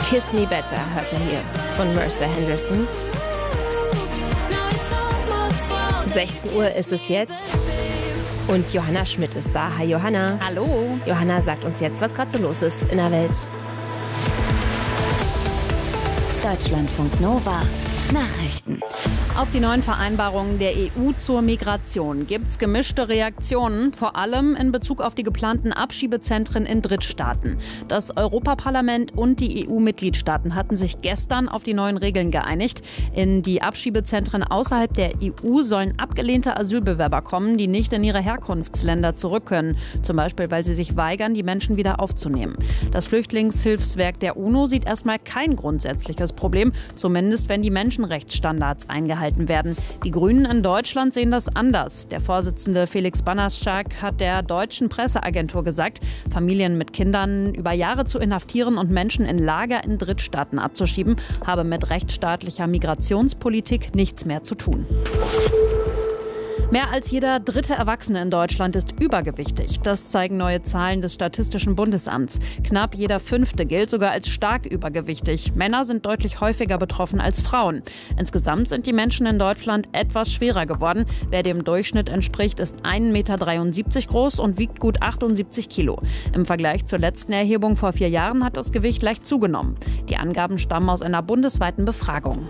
Kiss Me Better hört er hier von Mercer Henderson. 16 Uhr ist es jetzt und Johanna Schmidt ist da. Hi Johanna. Hallo. Johanna sagt uns jetzt, was gerade so los ist in der Welt. Deutschlandfunk Nova Nachrichten. Auf die neuen Vereinbarungen der EU zur Migration gibt's gemischte Reaktionen, vor allem in Bezug auf die geplanten Abschiebezentren in Drittstaaten. Das Europaparlament und die EU-Mitgliedstaaten hatten sich gestern auf die neuen Regeln geeinigt. In die Abschiebezentren außerhalb der EU sollen abgelehnte Asylbewerber kommen, die nicht in ihre Herkunftsländer zurück können. Zum Beispiel, weil sie sich weigern, die Menschen wieder aufzunehmen. Das Flüchtlingshilfswerk der UNO sieht erstmal kein grundsätzliches Problem, zumindest wenn die Menschenrechtsstandards eingehalten werden. Die Grünen in Deutschland sehen das anders. Der Vorsitzende Felix Banaszak hat der deutschen Presseagentur gesagt, Familien mit Kindern über Jahre zu inhaftieren und Menschen in Lager in Drittstaaten abzuschieben, habe mit rechtsstaatlicher Migrationspolitik nichts mehr zu tun. Mehr als jeder dritte Erwachsene in Deutschland ist übergewichtig. Das zeigen neue Zahlen des Statistischen Bundesamts. Knapp jeder Fünfte gilt sogar als stark übergewichtig. Männer sind deutlich häufiger betroffen als Frauen. Insgesamt sind die Menschen in Deutschland etwas schwerer geworden. Wer dem Durchschnitt entspricht, ist 1,73 Meter groß und wiegt gut 78 Kilo. Im Vergleich zur letzten Erhebung vor 4 Jahren hat das Gewicht leicht zugenommen. Die Angaben stammen aus einer bundesweiten Befragung.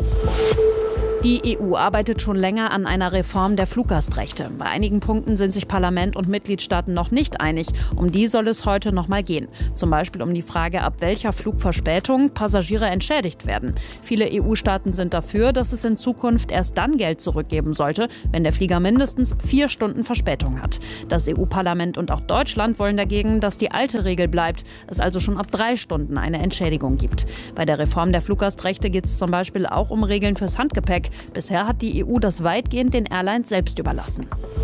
Die EU arbeitet schon länger an einer Reform der Fluggastrechte. Bei einigen Punkten sind sich Parlament und Mitgliedstaaten noch nicht einig. Um die soll es heute noch mal gehen. Zum Beispiel um die Frage, ab welcher Flugverspätung Passagiere entschädigt werden. Viele EU-Staaten sind dafür, dass es in Zukunft erst dann Geld zurückgeben sollte, wenn der Flieger mindestens 4 Stunden Verspätung hat. Das EU-Parlament und auch Deutschland wollen dagegen, dass die alte Regel bleibt, es also schon ab 3 Stunden eine Entschädigung gibt. Bei der Reform der Fluggastrechte geht es zum Beispiel auch um Regeln fürs Handgepäck. Bisher hat die EU das weitgehend den Airlines selbst überlassen.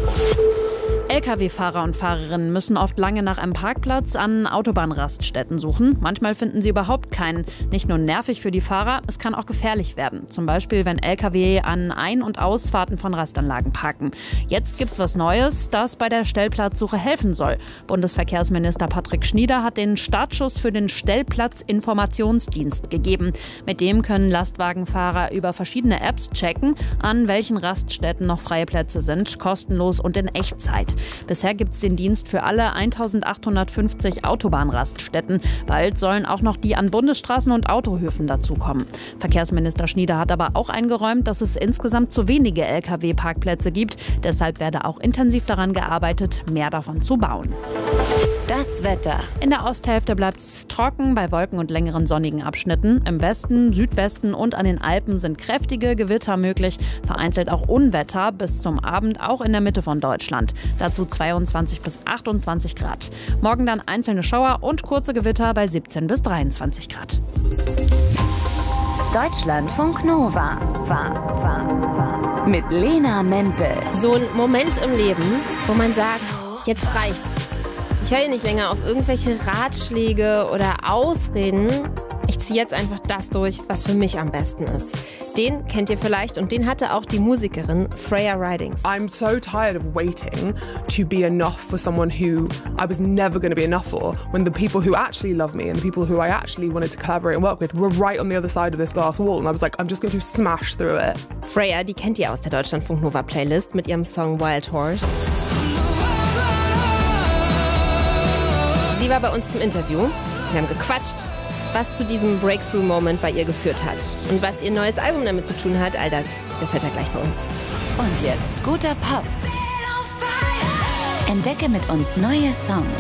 Lkw-Fahrer und Fahrerinnen müssen oft lange nach einem Parkplatz an Autobahnraststätten suchen. Manchmal finden sie überhaupt keinen. Nicht nur nervig für die Fahrer, es kann auch gefährlich werden. Zum Beispiel, wenn Lkw an Ein- und Ausfahrten von Rastanlagen parken. Jetzt gibt's was Neues, das bei der Stellplatzsuche helfen soll. Bundesverkehrsminister Patrick Schnieder hat den Startschuss für den Stellplatzinformationsdienst gegeben. Mit dem können Lastwagenfahrer über verschiedene Apps checken, an welchen Raststätten noch freie Plätze sind, kostenlos und in Echtzeit. Bisher gibt es den Dienst für alle 1850 Autobahnraststätten. Bald sollen auch noch die an Bundesstraßen und Autohöfen dazukommen. Verkehrsminister Schnieder hat aber auch eingeräumt, dass es insgesamt zu wenige Lkw-Parkplätze gibt. Deshalb werde auch intensiv daran gearbeitet, mehr davon zu bauen. Das Wetter. In der Osthälfte bleibt es trocken, bei Wolken und längeren sonnigen Abschnitten. Im Westen, Südwesten und an den Alpen sind kräftige Gewitter möglich, vereinzelt auch Unwetter bis zum Abend, auch in der Mitte von Deutschland. Dazu 22 bis 28 Grad. Morgen dann einzelne Schauer und kurze Gewitter bei 17 bis 23 Grad. Deutschlandfunk Nova. Mit Lena Mempel. So ein Moment im Leben, wo man sagt, jetzt reicht's. Ich höre hier nicht länger auf irgendwelche Ratschläge oder Ausreden. Ich ziehe jetzt einfach das durch, was für mich am besten ist. Den kennt ihr vielleicht und den hatte auch die Musikerin Freya Ridings. I'm so tired of waiting to be enough for someone who I was never going to be enough for, when the people who actually love me and the people who I actually wanted to collaborate and work with were right on the other side of this glass wall, and I was like, I'm just going to smash through it. Freya, die kennt ihr aus der Deutschlandfunk Nova Playlist mit ihrem Song Wild Horse. Sie war bei uns zum Interview. Wir haben gequatscht, was zu diesem Breakthrough-Moment bei ihr geführt hat. Und was ihr neues Album damit zu tun hat, all das hört ihr gleich bei uns. Und jetzt guter Pop. Entdecke mit uns neue Songs.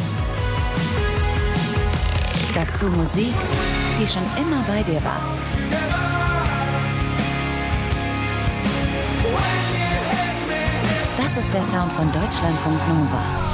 Dazu Musik, die schon immer bei dir war. Das ist der Sound von Deutschlandfunk Nova.